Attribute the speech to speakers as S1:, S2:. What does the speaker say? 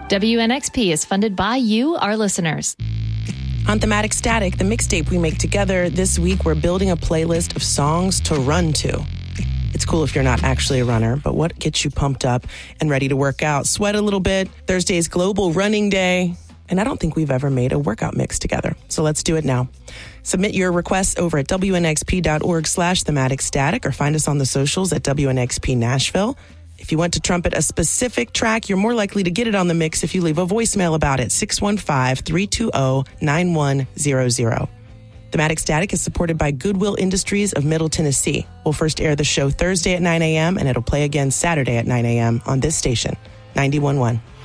S1: WNXP is funded by you, our listeners.
S2: On Thematic Static, the mixtape we make together, this week we're building a playlist of songs to run to. It's cool if you're not actually a runner, but what gets you pumped up and ready to work out? Sweat a little bit. Thursday's Global Running Day. And I don't think we've ever made a workout mix together. So let's do it now. Submit your requests over at WNXP.org/thematicstatic or find us on the socials at WNXP Nashville. If you want to trumpet a specific track, you're more likely to get it on the mix if you leave a voicemail about it, 615-320-9100. Thematic Static is supported by Goodwill Industries of Middle Tennessee. We'll first air the show Thursday at 9 a.m. and it'll play again Saturday at 9 a.m. on this station, 91.1.